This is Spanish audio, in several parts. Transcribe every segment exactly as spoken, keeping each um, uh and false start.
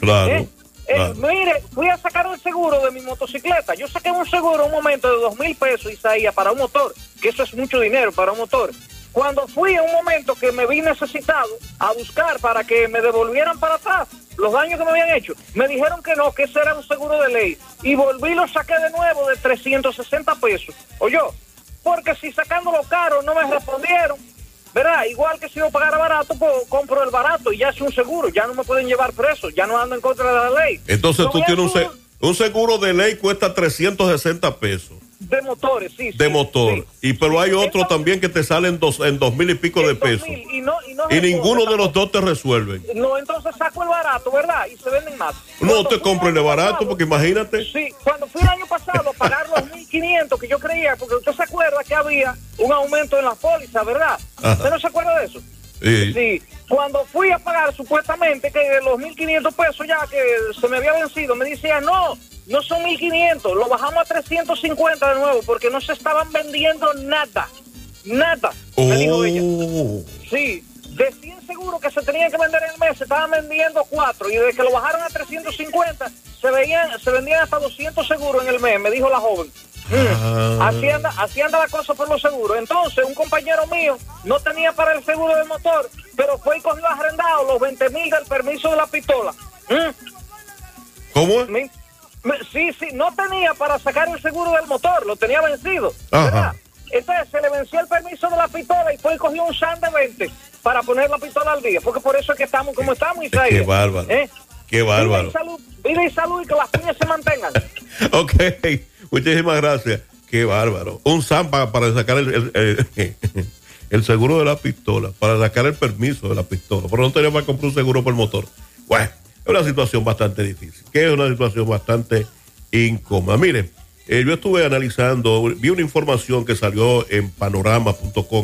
Claro. ¿Eh? Eh, claro. Mire, fui a sacar el seguro de mi motocicleta. Yo saqué un seguro un momento de dos mil pesos, Isaías, para un motor, que eso es mucho dinero para un motor. Cuando fui a un momento que me vi necesitado a buscar para que me devolvieran para atrás los daños que me habían hecho, me dijeron que no, que ese era un seguro de ley. Y volví y lo saqué de nuevo de trescientos sesenta pesos. Oye, porque si sacándolo caro no me respondieron, ¿verdad? Igual que si yo pagara barato, pues compro el barato y ya es un seguro, ya no me pueden llevar preso, ya no ando en contra de la ley. Entonces Con tú tienes un, eso, se- un seguro de ley, cuesta trescientos sesenta pesos. de motores, sí. De sí, motor. sí. Y pero hay otro Entonces, también que te salen dos, en dos mil y pico de en dos pesos. mil, y no, y no Y responde ninguno de los tampoco. dos te resuelven. No, entonces saco el barato, ¿verdad? Y se venden más. No Cuando te fui compres el de año barato, pasado, porque imagínate. Sí, cuando fui el año pasado a pagar los mil quinientos que yo creía, porque usted se acuerda que había un aumento en las pólizas, ¿verdad? Ajá. ¿Usted no se acuerda de eso? Sí. Sí, cuando fui a pagar supuestamente que los mil quinientos pesos ya que se me había vencido, me decían, no, no son mil quinientos, lo bajamos a trescientos cincuenta de nuevo, porque no se estaban vendiendo nada, nada, me dijo ella. Oh. Sí, de cien seguros que se tenían que vender en el mes, se estaban vendiendo cuatro, y desde que lo bajaron a trescientos cincuenta, se, veían, se vendían hasta doscientos seguros en el mes, me dijo la joven. Ah. Mm, así, anda, así anda la cosa por los seguros. Entonces, un compañero mío no tenía para el seguro del motor, pero fue y cogió arrendado los veinte mil del permiso de la pistola. Mm, ¿Cómo es? mi- mi- sí, sí, no tenía para sacar el seguro del motor, lo tenía vencido. Ajá. ¿Verdad? Entonces, se le venció el permiso de la pistola y fue y cogió un SAN de veinte para poner la pistola al día, porque por eso es que estamos como estamos, Isaías. Qué bárbaro. ¿Eh? Qué bárbaro. Vida y salud, vida y salud y que las piñas se mantengan. Ok, muchísimas gracias. Qué bárbaro. Un Zampa para sacar el, el, el, el seguro de la pistola, para sacar el permiso de la pistola. Pero no tenía para comprar un seguro por motor. Bueno, es una situación bastante difícil, que es una situación bastante incómoda. Miren, eh, yo estuve analizando, vi una información que salió en panorama punto com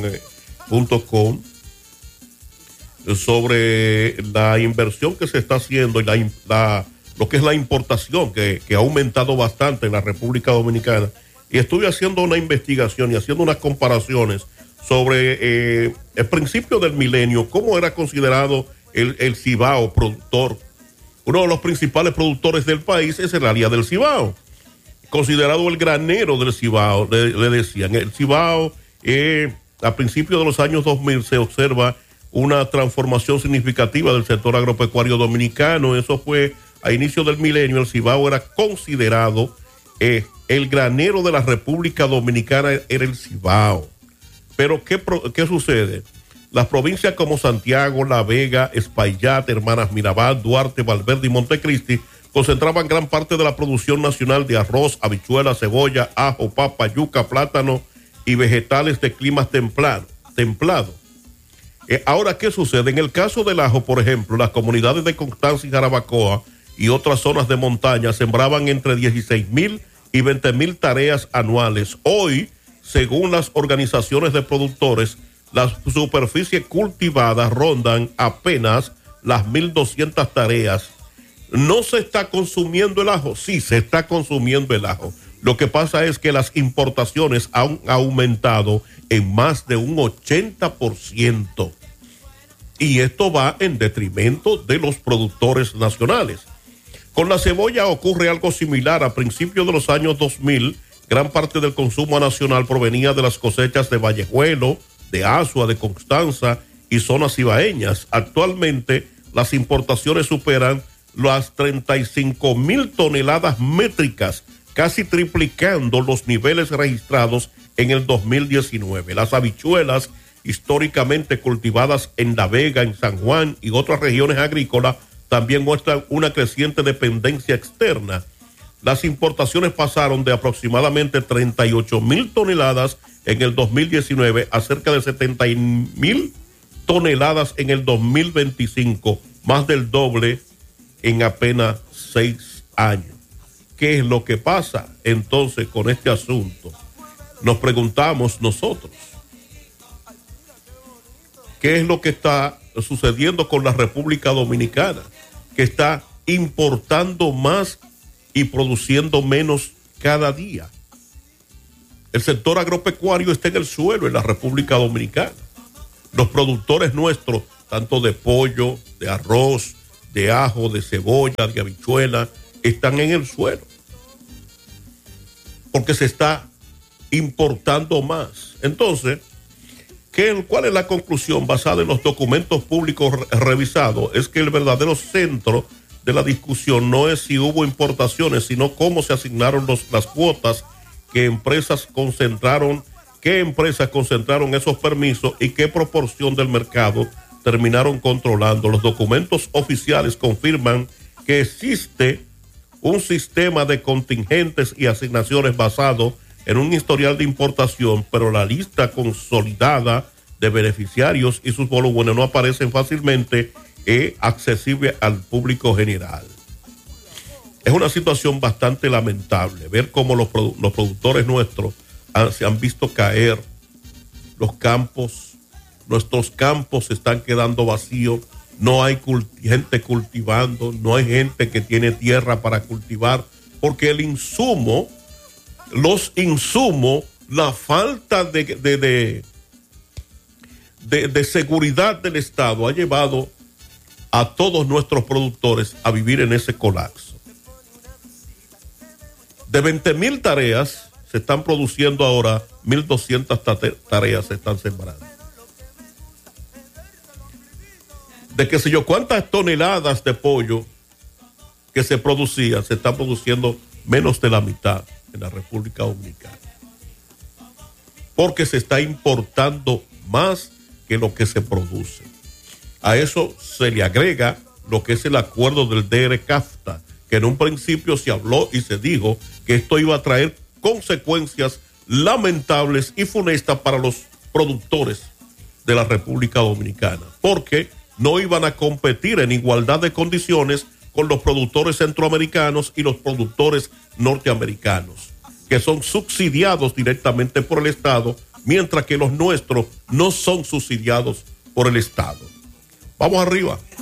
sobre la inversión que se está haciendo y la, la, lo que es la importación que, que ha aumentado bastante en la República Dominicana. Y estuve haciendo una investigación y haciendo unas comparaciones sobre eh, el principio del milenio, cómo era considerado el, el Cibao productor. Uno de los principales productores del país es el área del Cibao, considerado el granero del Cibao, le, le decían. El Cibao, eh, a principios de los años dos mil se observa una transformación significativa del sector agropecuario dominicano. Eso fue a inicio del milenio. El Cibao era considerado eh, el granero de la República Dominicana, era el Cibao. Pero ¿qué, qué sucede? Las provincias como Santiago, La Vega, Espaillat, Hermanas Mirabal, Duarte, Valverde y Montecristi concentraban gran parte de la producción nacional de arroz, habichuela, cebolla, ajo, papa, yuca, plátano y vegetales de climas templado, templado. Eh, ahora, ¿qué sucede? En el caso del ajo, por ejemplo, las comunidades de Constanza y Jarabacoa y otras zonas de montaña sembraban entre dieciséis mil y veinte mil tareas anuales. Hoy, según las organizaciones de productores, las superficies cultivadas rondan apenas las mil doscientas tareas. ¿No se está consumiendo el ajo? Sí, se está consumiendo el ajo. Lo que pasa es que las importaciones han aumentado en más de un ochenta por ciento. Y esto va en detrimento de los productores nacionales. Con la cebolla ocurre algo similar. A principios de los años dos mil, gran parte del consumo nacional provenía de las cosechas de Vallejuelo, de Azua, de Constanza y zonas ibaeñas. Actualmente, las importaciones superan las treinta y cinco mil toneladas métricas, casi triplicando los niveles registrados en el dos mil diecinueve. Las habichuelas, históricamente cultivadas en La Vega, en San Juan y otras regiones agrícolas, también muestran una creciente dependencia externa. Las importaciones pasaron de aproximadamente treinta y ocho mil toneladas en el dos mil diecinueve a cerca de setenta mil toneladas en el dos mil veinticinco, más del doble en apenas seis años. ¿Qué es lo que pasa entonces con este asunto? Nos preguntamos nosotros, ¿qué es lo que está sucediendo con la República Dominicana? Que está importando más y produciendo menos cada día. El sector agropecuario está en el suelo en la República Dominicana. Los productores nuestros, tanto de pollo, de arroz, de ajo, de cebolla, de habichuela, están en el suelo. Porque se está importando más. Entonces, ¿qué, ¿cuál es la conclusión basada en los documentos públicos re revisados? Es que el verdadero centro de la discusión no es si hubo importaciones, sino cómo se asignaron los, las cuotas que empresas concentraron, qué empresas concentraron esos permisos y qué proporción del mercado terminaron controlando. Los documentos oficiales confirman que existe un sistema de contingentes y asignaciones basado en un historial de importación, pero la lista consolidada de beneficiarios y sus volúmenes no aparecen fácilmente e accesible al público general. Es una situación bastante lamentable ver cómo los, produ los productores nuestros han, se han visto caer, los campos, nuestros campos se están quedando vacíos, no hay culti gente cultivando, no hay gente que tiene tierra para cultivar, porque el insumo, los insumos, la falta de, de, de, de, de seguridad del Estado ha llevado a todos nuestros productores a vivir en ese colapso. De veinte mil tareas se están produciendo ahora, mil doscientas tareas se están sembrando. De qué sé yo cuántas toneladas de pollo que se producían, se están produciendo menos de la mitad en la República Dominicana. Porque se está importando más que lo que se produce. A eso se le agrega lo que es el acuerdo del D R CAFTA, que en un principio se habló y se dijo que esto iba a traer consecuencias lamentables y funestas para los productores de la República Dominicana, porque no iban a competir en igualdad de condiciones con los productores centroamericanos y los productores norteamericanos, que son subsidiados directamente por el Estado, mientras que los nuestros no son subsidiados por el Estado. Vamos arriba.